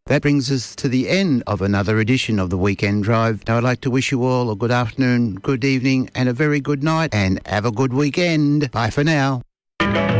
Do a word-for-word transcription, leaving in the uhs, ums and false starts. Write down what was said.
That brings us to the end of another edition of the Weekend Drive. Now, I'd like to wish you all a good afternoon, good evening, and a very good night, and have a good weekend. Bye for now.